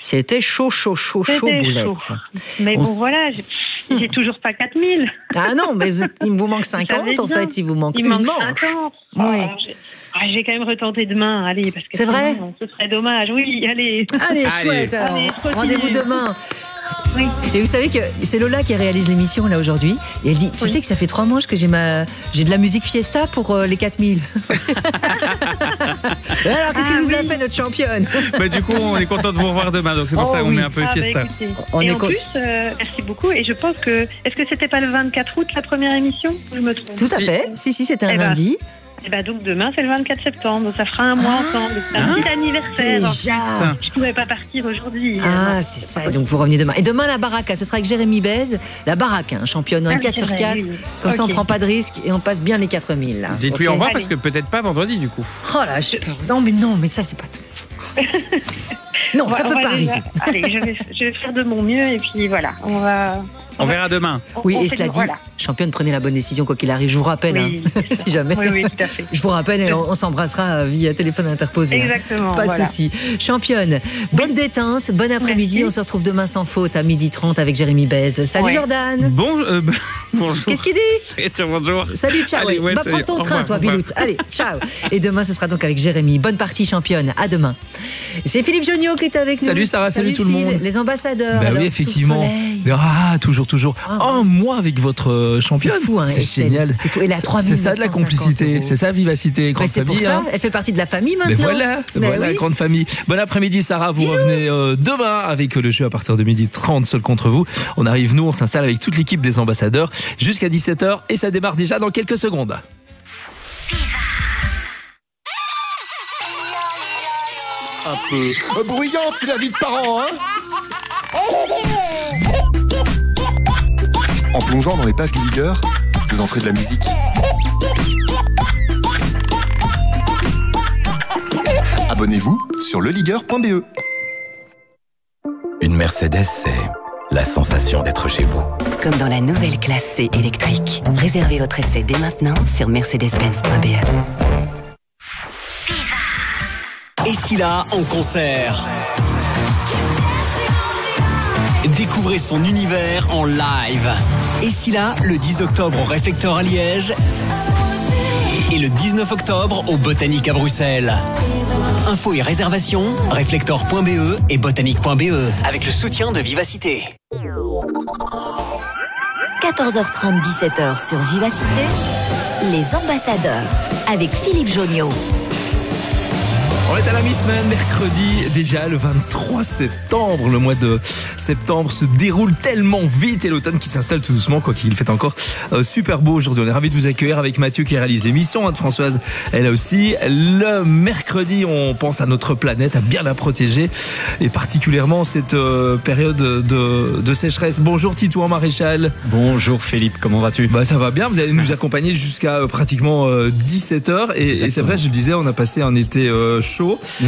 C'était chaud boulette. Chaud. Mais voilà, j'ai toujours pas 4000. Ah non, mais il vous manque 50 en fait, il vous manque une manche. 50. Oui. J'ai quand même retenté demain, allez, parce que c'est vrai. Ce serait dommage. Oui, allez. Allez, chouette. Alors, rendez-vous demain. Oui. Et vous savez que c'est Lola qui réalise l'émission là aujourd'hui. Et elle dit, tu sais que ça fait 3 manches que j'ai de la musique fiesta pour les 4000. Alors qu'est-ce qu'il nous a fait notre championne? Du coup, on est content de vous revoir demain. Donc c'est pour ça qu'on met un peu fiesta. Et en plus, merci beaucoup. Et je pense que est-ce que c'était pas le 24 août la première émission? Je me trompe. Tout à fait. Si, c'était un lundi. Et donc demain c'est le 24 septembre, donc ça fera un mois ensemble. C'est un petit anniversaire. Déjà. Je ne pouvais pas partir aujourd'hui. C'est ça, et donc vous revenez demain. Et demain la baraque, ce sera avec Jérémy Bèze, la baraque, championne 4 sur 4. Oui. Comme ça on prend pas de risque et on passe bien les 4000 là. Dites-lui au revoir parce que peut-être pas vendredi du coup. Oh là, non mais ça c'est pas tout. Non, ça peut pas arriver. Allez, je vais faire de mon mieux et puis voilà, on verra demain. Oui, et cela dit, championne, prenez la bonne décision quoi qu'il arrive. Je vous rappelle, si jamais. Oui, tout à fait. Je vous rappelle et on s'embrassera via téléphone interposé. Exactement. Pas de souci. Championne, bonne détente, bon après-midi. Merci. On se retrouve demain sans faute à 12h30 avec Jérémy Bèze. Salut Jordan. Bonjour. Qu'est-ce qu'il dit? Bonjour. Salut, ciao. Allez, va prendre ton train, toi, Biloute. Allez, ciao. Et demain, ce sera donc avec Jérémy. Bonne partie, championne. À demain. C'est Philippe Jonio qui est avec nous. Salut Sarah, salut tout le monde. Les ambassadeurs. Oui, effectivement. Toujours. Moi avec votre championne. C'est fou, c'est génial. C'est fou. Elle a 3000. C'est ça de la complicité, c'est ça vivacité, grande famille. C'est pour ça, elle fait partie de la famille maintenant. Mais voilà, grande famille. Bon après-midi Sarah, vous revenez demain avec le jeu à partir de 12h30, seul contre vous. On arrive, nous, on s'installe avec toute l'équipe des ambassadeurs jusqu'à 17h et ça démarre déjà dans quelques secondes. Un peu bruyante, c'est la vie de parents, hein. En plongeant dans les pages du leader, vous en ferez de la musique. Abonnez-vous sur leleagueur.be. Une Mercedes, c'est la sensation d'être chez vous. Comme dans la nouvelle classe C électrique. Réservez votre essai dès maintenant sur mercedes-benz.be. Et si là, en concert. Découvrez son univers en live. Et si là, le 10 octobre au Réflecteur à Liège et le 19 octobre au Botanique à Bruxelles. Infos et réservations, réflector.be et botanique.be avec le soutien de Vivacité. 14h30, 17h sur Vivacité, les ambassadeurs avec Philippe Jonio. On est à la mi-semaine, mercredi, déjà le 23 septembre. Le mois de septembre se déroule tellement vite et l'automne qui s'installe tout doucement, quoi qu'il fait encore super beau aujourd'hui. On est ravis de vous accueillir avec Mathieu qui réalise l'émission, Anne-Françoise, elle aussi. Le mercredi, on pense à notre planète, à bien la protéger et particulièrement cette période de sécheresse. Bonjour Titouan Maréchal. Bonjour Philippe, comment vas-tu? Ça va bien, vous allez nous accompagner jusqu'à pratiquement 17h et c'est vrai, je le disais, on a passé un été chaud.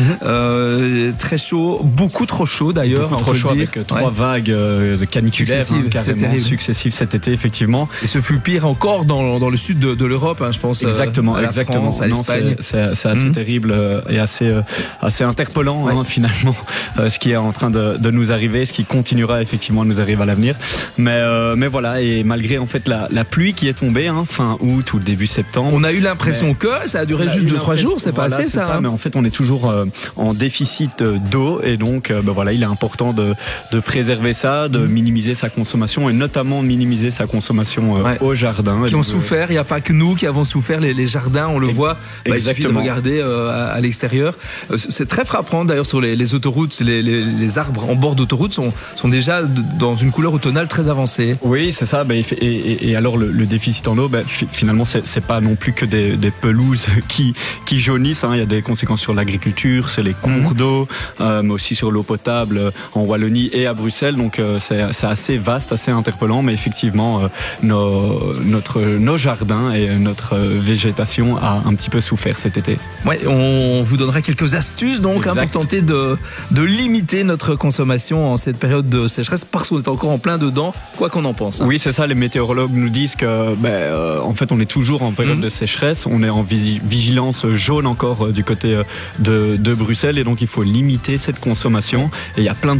Très chaud, beaucoup trop chaud d'ailleurs. Beaucoup trop chaud avec 3 vagues de caniculaires carrément successives cet été, effectivement. Et ce fut pire encore dans le sud de l'Europe, je pense. Exactement, à la France, à l'Espagne. C'est assez terrible et assez interpellant finalement ce qui est en train de nous arriver, ce qui continuera effectivement à nous arriver à l'avenir. Mais voilà, et malgré en fait la pluie qui est tombée fin août ou début septembre. On a eu l'impression que ça a duré juste 2-3 jours, c'est pas assez ça. Mais en fait on est toujours en déficit d'eau et donc il est important de préserver ça, de minimiser sa consommation et notamment de minimiser sa consommation au jardin. Qui ont souffert, il n'y a pas que nous qui avons souffert, les jardins, on le voit, il suffit de regarder à l'extérieur. C'est très frappant d'ailleurs sur les autoroutes, les arbres en bord d'autoroute sont déjà dans une couleur automnale très avancée. Oui, c'est ça, et alors le déficit en eau, finalement c'est pas non plus que des pelouses qui jaunissent, il y a des conséquences sur l'agriculture, c'est les cours d'eau, mais aussi sur l'eau potable en Wallonie et à Bruxelles. Donc c'est assez vaste, assez interpellant, mais effectivement nos jardins et notre végétation a un petit peu souffert cet été. Ouais, on vous donnera quelques astuces donc pour tenter de limiter notre consommation en cette période de sécheresse parce qu'on est encore en plein dedans, quoi qu'on en pense. Oui, c'est ça, les météorologues nous disent que en fait on est toujours en période de sécheresse, on est en vigilance jaune encore du côté de Bruxelles et donc il faut limiter cette consommation et il y a plein de